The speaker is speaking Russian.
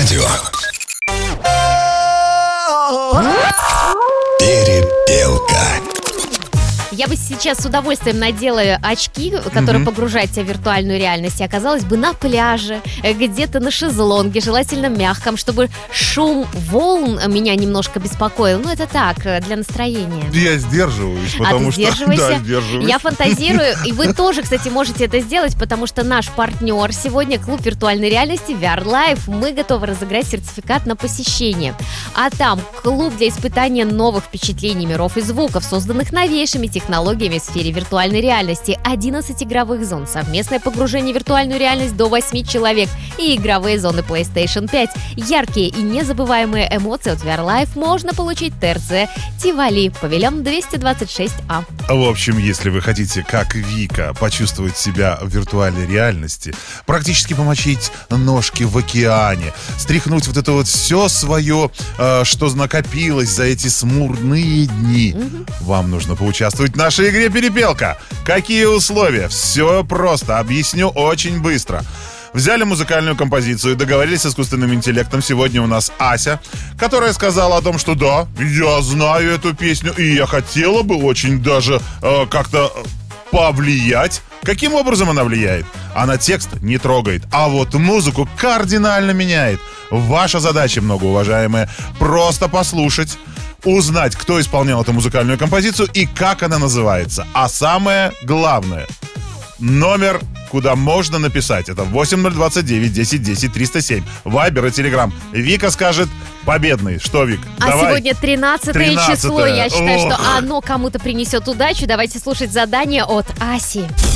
радио. Перепелка. Я бы сейчас с удовольствием надела очки, которые погружают тебя в виртуальную реальность, и оказалась бы на пляже, где-то на шезлонге, желательно мягком, чтобы шум волн меня немножко беспокоил. Ну, это так, для настроения. Я сдерживаюсь, потому ты сдерживайся? Да, сдерживаюсь. Я фантазирую, и вы тоже, кстати, можете это сделать, потому что наш партнер сегодня клуб виртуальной реальности VR Life. Мы готовы разыграть сертификат на посещение. А там клуб для испытания новых впечатлений, миров и звуков, созданных новейшими технологиями в сфере виртуальной реальности, 11 игровых зон, совместное погружение в виртуальную реальность до 8 человек и игровые зоны PlayStation 5. Яркие и незабываемые эмоции от VR Life можно получить в ТРЦ Тивали, павильон 226А. В общем, если вы хотите, как Вика, почувствовать себя в виртуальной реальности, практически помочить ножки в океане, стряхнуть вот это вот все свое, что накопилось за эти смурные дни, вам нужно поучаствовать в нашей игре «Перепелка». Какие условия? Все просто, объясню очень быстро. Взяли музыкальную композицию, договорились с искусственным интеллектом. Сегодня у нас Ася, которая сказала о том, что да, я знаю эту песню, и я хотела бы очень даже как-то повлиять. Каким образом она влияет? Она текст не трогает, а вот музыку кардинально меняет. Ваша задача, многоуважаемые, просто послушать, узнать, кто исполнял эту музыкальную композицию и как она называется. А самое главное, номер, куда можно написать, это 8029 10 10 307. Вайбер и Телеграм. Вика скажет победный. Что, Вик? А давай. сегодня 13 число. Я считаю, что оно кому-то принесет удачу. Давайте слушать задание от Аси.